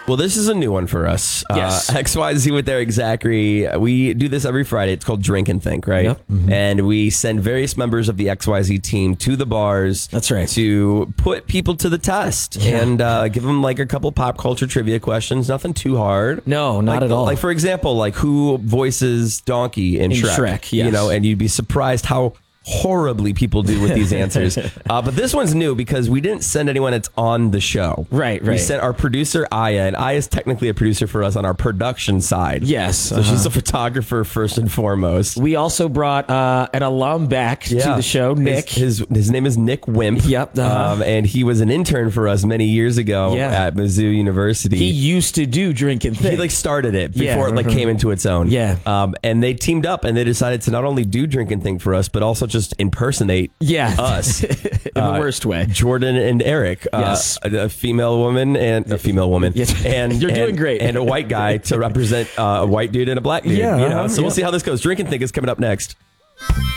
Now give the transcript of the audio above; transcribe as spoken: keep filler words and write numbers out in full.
Well, this is a new one for us. Yes. Uh, X Y Z with Eric Zachary. We do this every Friday. It's called Drink and Think, right? Yep. Mm-hmm. And we send various members of the X Y Z team to the bars. That's right. To put people to the test Yeah. and uh, give them like a couple pop culture trivia questions. Nothing too hard. No, not like, at all. Like, for example, like who voices Donkey in, In Shrek? Shrek, yes. You know, and you'd be surprised how horribly people do with these answers. Uh, but this one's new because we didn't send anyone that's on the show. Right, We right. sent our producer, Aya, and Aya is technically a producer for us on our production side. Yes. So uh-huh. she's a photographer first and foremost. We also brought uh, an alum back to the show, Nick. His, his, his name is Nick Wimp. Yep, uh-huh. Um, and he was an intern for us many years ago Yeah. at Mizzou University. He used to do Drink and Think. He like started it before Yeah. it like came into its own. Yeah. Um, and they teamed up and they decided to not only do Drink and Think for us, but also just impersonate yeah. us. In the worst way. Jordan and Eric, Yes. uh, a, a female woman and a female woman, Yes. and You're and- doing great. and a white guy to represent uh, a white dude and a black dude. Yeah, you know. uh-huh, So we'll yeah. see how this goes. Drink and Think is coming up next.